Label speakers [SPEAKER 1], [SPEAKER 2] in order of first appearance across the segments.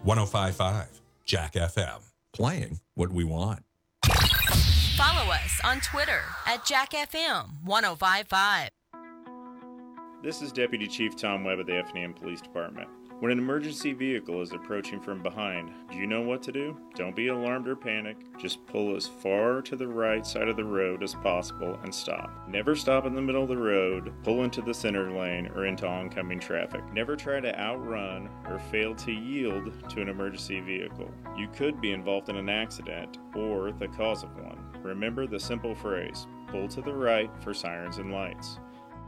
[SPEAKER 1] 105.5 Jack FM. Playing what we want.
[SPEAKER 2] Follow us on Twitter at JackFM1055.
[SPEAKER 3] This is Deputy Chief Tom Webb of the Effingham Police Department. When an emergency vehicle is approaching from behind, do you know what to do? Don't be alarmed or panic. Just pull as far to the right side of the road as possible and stop. Never stop in the middle of the road, pull into the center lane, or into oncoming traffic. Never try to outrun or fail to yield to an emergency vehicle. You could be involved in an accident or the cause of one. Remember the simple phrase, pull to the right for sirens and lights.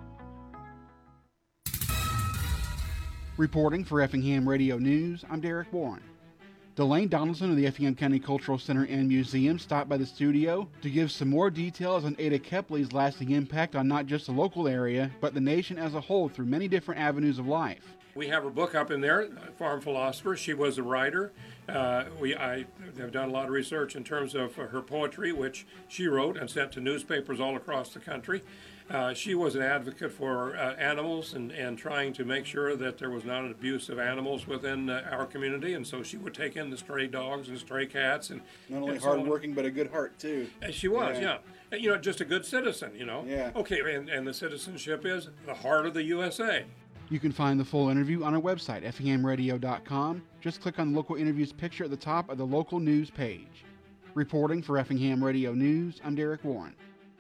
[SPEAKER 4] Reporting for Effingham Radio News, I'm Derek Warren. Delane Donaldson of the Effingham County Cultural Center and Museum stopped by the studio to give some more details on Ada Kepley's lasting impact on not just the local area, but the nation as a whole through many different avenues of life.
[SPEAKER 5] We have her book up in there, Farm Philosopher. She was a writer. I have done a lot of research in terms of her poetry, which she wrote and sent to newspapers all across the country. She was an advocate for animals and trying to make sure that there was not an abuse of animals within our community, and so she would take in the stray dogs and stray cats. And
[SPEAKER 4] Not only
[SPEAKER 5] and
[SPEAKER 4] hardworking, but a good heart, too.
[SPEAKER 5] And she was, yeah. You know, just a good citizen, you know.
[SPEAKER 4] Yeah.
[SPEAKER 5] Okay, and the citizenship is the heart of the USA.
[SPEAKER 4] You can find the full interview on our website, effinghamradio.com. Just click on the local interviews picture at the top of the local news page. Reporting for Effingham Radio News, I'm Derek Warren.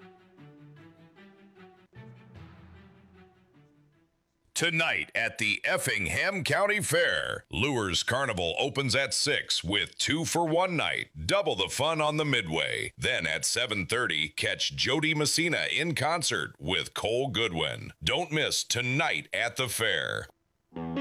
[SPEAKER 6] Tonight at the Effingham County Fair, Lures Carnival opens at 6 with 2 for 1 night. Double the fun on the midway. Then at 7:30, catch Jody Messina in concert with Cole Goodwin. Don't miss Tonight at the Fair.